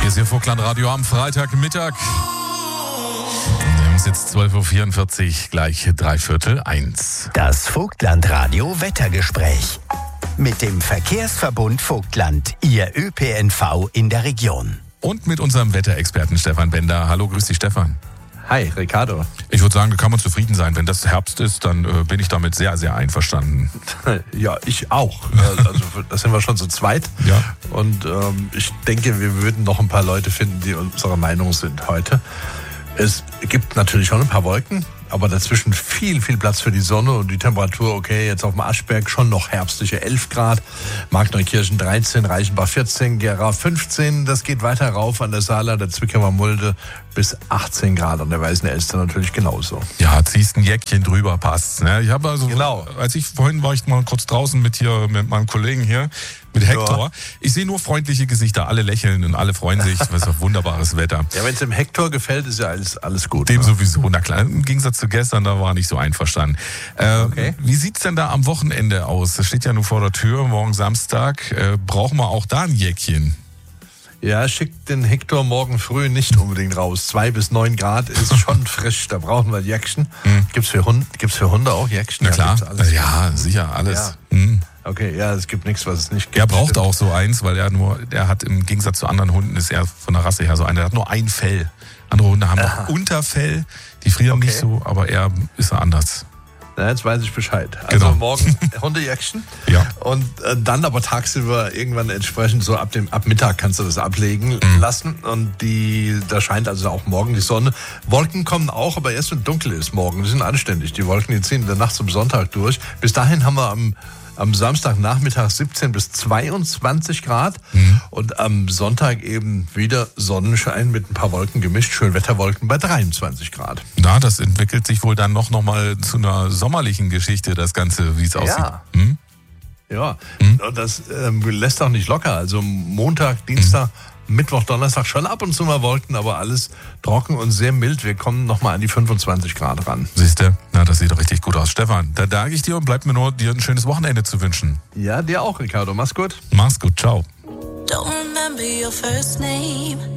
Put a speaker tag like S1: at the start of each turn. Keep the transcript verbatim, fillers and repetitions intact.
S1: Hier ist Ihr Vogtland Radio am Freitagmittag. Wir haben es jetzt zwölf Uhr vierundvierzig, gleich dreiviertel eins.
S2: Das Vogtland Radio Wettergespräch. Mit dem Verkehrsverbund Vogtland, Ihr Ö P N V in der Region.
S1: Und mit unserem Wetterexperten Stefan Bender. Hallo, grüß dich Stefan.
S3: Hi, Ricardo.
S1: Ich würde sagen, da kann man zufrieden sein. Wenn das Herbst ist, dann äh, bin ich damit sehr, sehr einverstanden.
S3: Ja, ich auch. Also da sind wir schon zu zweit.
S1: Ja.
S3: Und ähm, ich denke, wir würden noch ein paar Leute finden, die unserer Meinung sind heute. Es gibt natürlich schon ein paar Wolken, aber dazwischen viel, viel Platz für die Sonne und die Temperatur, okay, jetzt auf dem Aschberg schon noch herbstliche elf Grad, Markneukirchen dreizehn, Reichenbach vierzehn, Gera fünfzehn, das geht weiter rauf an der Saale, der Zwickauer Mulde bis achtzehn Grad, an der Weißen Elster natürlich genauso.
S1: Ja, ziehst ein Jäckchen drüber, passt. Ne? Ich habe also,
S3: genau.
S1: Als ich vorhin war ich mal kurz draußen mit hier, mit meinem Kollegen hier, mit Hector. Ja. Ich sehe nur freundliche Gesichter, alle lächeln und alle freuen sich. Das ist ein wunderbares Wetter.
S3: Ja, wenn es dem Hector gefällt, ist ja alles, alles gut.
S1: Dem
S3: ne?
S1: sowieso. Na klar, im Gegensatz zu gestern, da war nicht so einverstanden. Äh,
S3: okay.
S1: Wie sieht's denn da am Wochenende aus? Das steht ja nur vor der Tür, morgen Samstag. Äh, brauchen wir auch da ein Jäckchen?
S3: Ja, schickt den Hector morgen früh nicht unbedingt raus. Zwei bis neun Grad ist schon frisch, da brauchen wir Jäckchen. Mhm. Gibt's für Hunde, gibt's für Hunde auch Jäckchen?
S1: Na klar,
S3: ja, alles
S1: ja sicher, alles.
S3: Ja.
S1: Mhm.
S3: Okay, ja, es gibt nichts, was es nicht gibt.
S1: Er braucht
S3: Stimmt.
S1: auch so eins, weil er nur, er hat im Gegensatz zu anderen Hunden, ist er von der Rasse her so einer, der hat nur ein Fell. Andere Hunde haben noch Unterfell, die frieren
S3: okay.
S1: nicht so, aber er ist ja anders.
S3: Na, jetzt weiß ich Bescheid. Also
S1: genau.
S3: morgen Hundejäckchen.
S1: Ja.
S3: Und äh, dann aber tagsüber irgendwann entsprechend so ab dem ab Mittag kannst du das ablegen
S1: mhm.
S3: lassen. Und die, da scheint also auch morgen die Sonne. Wolken kommen auch, aber erst wenn dunkel ist morgen. Die sind anständig. Die Wolken, die ziehen in der Nacht zum Sonntag durch. Bis dahin haben wir am Am Samstagnachmittag siebzehn bis zweiundzwanzig Grad mhm. und am Sonntag eben wieder Sonnenschein mit ein paar Wolken gemischt, Schönwetterwolken bei dreiundzwanzig Grad.
S1: Na, das entwickelt sich wohl dann noch, noch mal zu einer sommerlichen Geschichte, das Ganze, wie es aussieht.
S3: Ja.
S1: Hm?
S3: Ja,
S1: hm?
S3: und das ähm, lässt auch nicht locker. Also Montag, Dienstag, hm. Mittwoch, Donnerstag schon ab und zu mal Wolken, aber alles trocken und sehr mild. Wir kommen nochmal an die fünfundzwanzig Grad ran.
S1: Siehst du? Na, das sieht doch richtig gut aus. Stefan, da danke ich dir und bleibt mir nur, dir ein schönes Wochenende zu wünschen.
S3: Ja, dir auch, Ricardo. Mach's gut.
S1: Mach's gut. Ciao.
S4: Don't remember your first name.